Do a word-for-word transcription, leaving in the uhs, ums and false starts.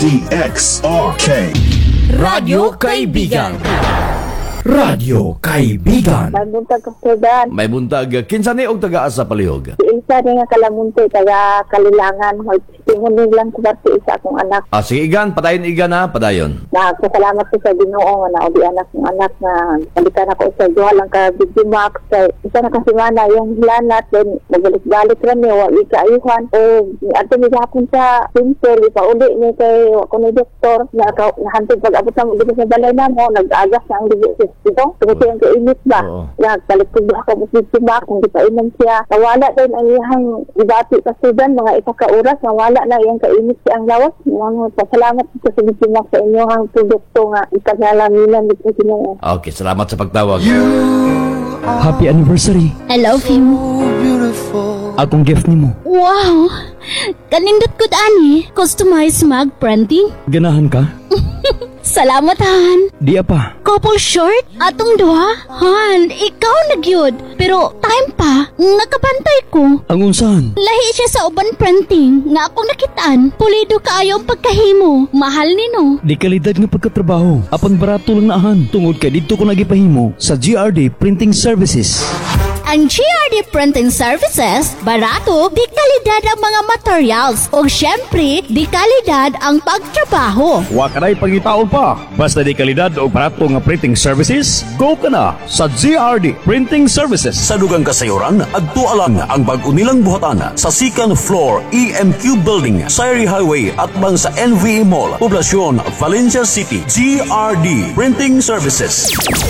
D X R K Radyo Kaibigan. Radyo Kaibigan. Baguntag kastudan. May buntag kinsa ni og taga-asa palihog. Si Isa rin nga kalamunti, taga Kalilangan. Tingon lang ko ba si Isa akong anak. Ah, sige igan, padayon igan ha, padayon. Nagpasalamat ko sa Ginoo nga naobi anak ng anak na balikan ako sa duha lang ka video max kay isa na kasi mana yung lanat then magbalik-balik ra ni wa ika ayuhan o ato mi gapon sa simple ipauli ni kay wa ko ni doktor na nahantog pag-abot sa dito sa balay namo nag-agas na ang dito dito kasi ang kainit ba nagpalit ko ba ako sa video max hindi pa inom siya nawala din ang iyang ibati sa sudan mga isa ka oras nawala na iyang kainit siya ang lawas mga pasalamat ko sa video max sa inyo ang produkto nga ikagalaminan dito Ginoo. Okay, salamat sa pagtawag. Happy anniversary. I love you. Akong gift nimo. Wow! Kanindot ko ani. Customized mag printing. Ganahan ka? Salamat, Han. Di pa. Couple short? Atong duha? Han, ikaw nagyod. Pero time pa, nakabantay ko. Ang unsahan? Lahi siya sa uban printing nga akong nakitaan. Pulido kaayo ang pagkahimo. Mahal nino. Di kalidad nga pagkatrabaho. Apan barato lang naahan. Tungod kay dito ko nagipahimo sa G R D Printing Services. Ang G R D Printing Services, barato, di kalidad ang mga materials. O syempre, di kalidad ang pagtrabaho. Wa ka na'y pangitaon pa. Basta di kalidad o barato nga printing services, go ka na sa G R D Printing Services. Sa dugang kasayuran, agtualang ang bag-o nilang buhatan sa second floor E M Q Building, Sayri Highway at bang sa N V A Mall, Poblacion, Valencia City. G R D Printing Services.